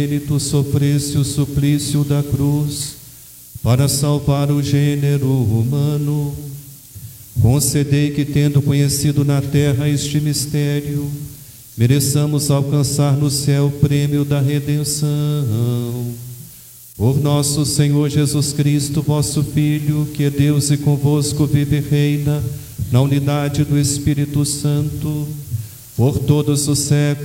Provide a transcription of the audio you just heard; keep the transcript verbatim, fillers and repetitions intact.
Tu sofreste o suplício da cruz para salvar o gênero humano. Concedei que, tendo conhecido na terra este mistério, mereçamos alcançar no céu o prêmio da redenção. Por nosso Senhor Jesus Cristo, vosso Filho, que é Deus e convosco vive e reina na unidade do Espírito Santo, por todos os séculos.